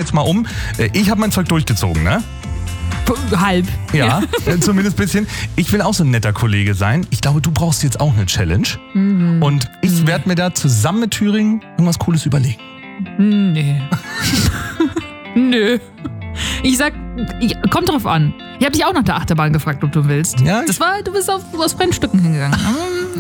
jetzt mal um. Ich habe mein Zeug durchgezogen, ne? Halb. Ja, zumindest ein bisschen. Ich will auch so ein netter Kollege sein. Ich glaube, du brauchst jetzt auch eine Challenge. Und ich werde mir da zusammen mit Thüringen irgendwas Cooles überlegen. Nee. Nö. Ich sag, kommt drauf an. Ich habe dich auch nach der Achterbahn gefragt, ob du willst. Ja, du bist aus Fremdstücken hingegangen.